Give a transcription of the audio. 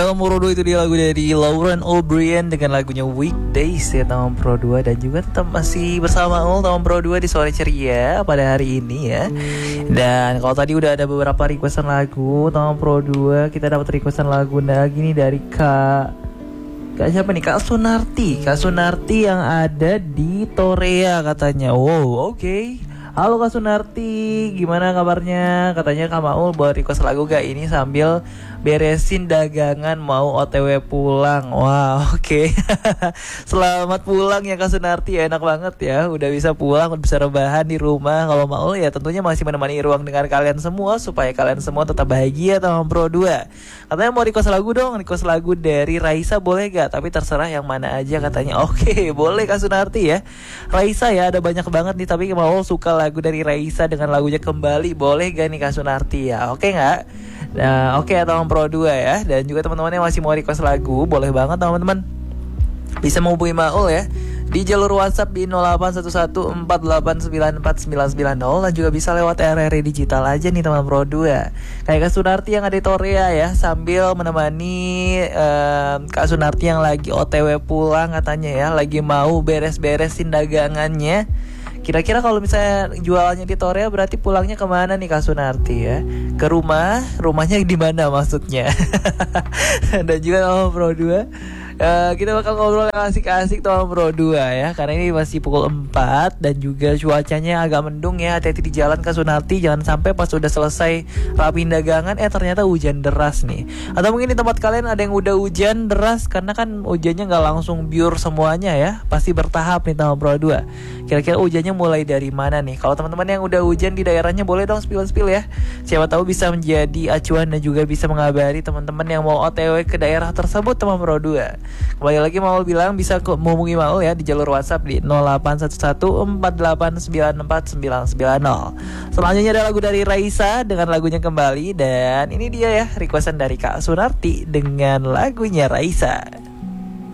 Nomor 2 itu dia lagu dari Lauren O'Brien dengan lagunya Weekdays ya teman Pro 2. Dan juga tetap masih bersama teman Pro 2 di sore ceria pada hari ini ya. Dan kalau tadi udah ada beberapa requestan lagu teman Pro 2, kita dapat requestan lagu lagi nih dari Kak siapa nih? Kak Sunarti yang ada di Torea katanya. Wow, oke. Halo Kak Sunarti, gimana kabarnya? Katanya Kak Maul buat request lagu gak ini sambil beresin dagangan mau OTW pulang. Wah, oke. Selamat pulang ya Kak Sunarti, enak banget ya. Udah bisa pulang, udah bisa rebahan di rumah. Kalau Maul ya tentunya masih menemani ruang dengan kalian semua supaya kalian semua tetap bahagia teman Pro 2. Katanya mau request lagu dong, request lagu dari Raisa boleh gak? Tapi terserah yang mana aja katanya. Oke, boleh Kak Sunarti ya. Raisa ya ada banyak banget nih, tapi Maul suka lagu dari Raisa dengan lagunya Kembali. Boleh gak nih Kak Sunarti ya? Oke gak? Nah oke ya teman Pro 2 ya. Dan juga teman-teman yang masih mau request lagu, boleh banget teman-teman bisa menghubungi Maul ya di jalur WhatsApp di 081148949990. Dan juga bisa lewat RRI Digital aja nih teman Pro 2. Kayak Kak Sunarti yang ada di Torea ya, sambil menemani Kak Sunarti yang lagi OTW pulang katanya ya, lagi mau beres-beresin dagangannya. Kira-kira kalau misalnya jualannya di Torea berarti pulangnya kemana nih Kak Sunarti ya? Ke rumah? Rumahnya di mana maksudnya? Dan juga teman Pro 2, kita bakal ngobrol yang asik-asik teman Pro 2 ya. Karena ini masih pukul 4 dan juga cuacanya agak mendung ya. Hati-hati di jalan Kak Sunarti, jangan sampai pas udah selesai rapiin dagangan ternyata hujan deras nih. Atau mungkin di tempat kalian ada yang udah hujan deras, karena kan hujannya gak langsung biur semuanya ya, pasti bertahap nih teman Pro 2. Kira-kira hujannya mulai dari mana nih? Kalau teman-teman yang udah hujan di daerahnya boleh dong spill ya. Siapa tahu bisa menjadi acuan dan juga bisa mengabari teman-teman yang mau OTW ke daerah tersebut teman Pro 2. Kembali lagi Maul bilang bisa menghubungi Maul ya di jalur WhatsApp di 081148949990. Selanjutnya ada lagu dari Raisa dengan lagunya Kembali. Dan ini dia ya requestan dari Kak Sunarti dengan lagunya Raisa.